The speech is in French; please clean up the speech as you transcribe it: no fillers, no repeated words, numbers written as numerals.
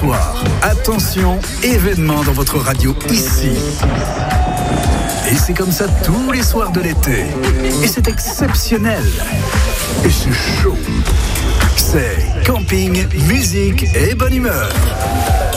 soir, attention, événement dans votre radio ici. Et c'est comme ça tous les soirs de l'été. Et c'est exceptionnel. Et c'est chaud. C'est camping, musique et bonne humeur.